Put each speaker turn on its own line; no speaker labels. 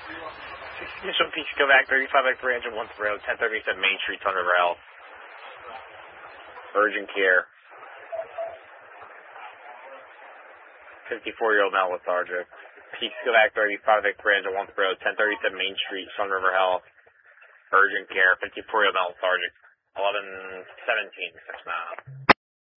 Initial Peach Kovac, 35 Branch and 1 Road, 1037 Main Street, Sun River Health. Urgent care. 54-year-old male lethargic. Peach Kovac, 35 Branch and 1 Road, 1037 Main Street, Sun River Health. Urgent care. 54-year-old male lethargic. 1117, 6 now.